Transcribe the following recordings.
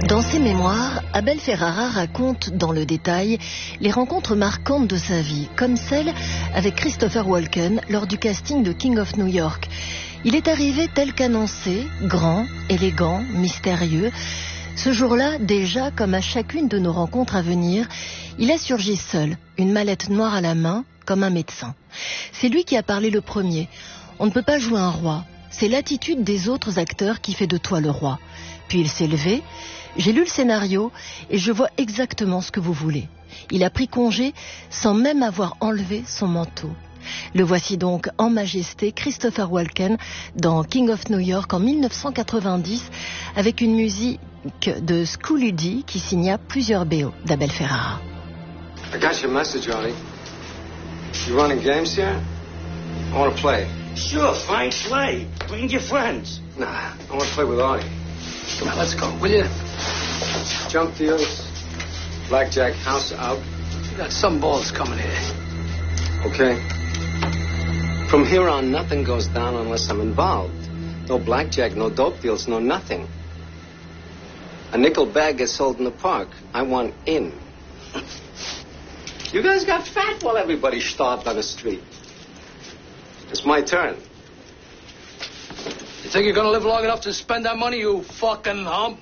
Dans ses mémoires, Abel Ferrara raconte dans le détail les rencontres marquantes de sa vie, comme celle avec Christopher Walken lors du casting de King of New York. Il est arrivé tel qu'annoncé, grand, élégant, mystérieux. Ce jour-là, déjà, comme à chacune de nos rencontres à venir, il a surgi seul, une mallette noire à la main, comme un médecin. C'est lui qui a parlé le premier. On ne peut pas jouer un roi. C'est l'attitude des autres acteurs qui fait de toi le roi. Puis il s'est levé. J'ai lu le scénario et je vois exactement ce que vous voulez. Il a pris congé sans même avoir enlevé son manteau. Le voici donc en majesté, Christopher Walken, dans King of New York en 1990, avec une musique de Scooluddy qui signa plusieurs BO d'Abel Ferrara. I got your message, Artie. You running games here? I want to play. Sure, fine play. Bring your friends. Nah, I want to play with Artie. Come on, let's go, will you? Junk deals, blackjack, house out. We got some balls coming here. Okay. From here on, nothing goes down unless I'm involved. No blackjack, no dope deals, no nothing. A nickel bag gets sold in the park. I want in. You guys got fat while everybody starved on the street. It's my turn. You think you're gonna live long enough to spend that money, you fucking hump?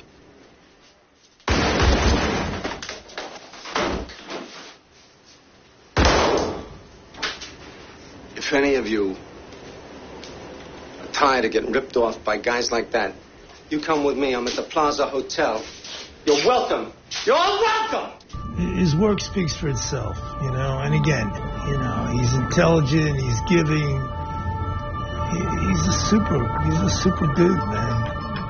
If any of you are tired of getting ripped off by guys like that, you come with me. I'm at the Plaza Hotel. You're welcome. You're all welcome. His work speaks for itself, you know. And again, you know, he's intelligent. He's giving. He's a super dude, man.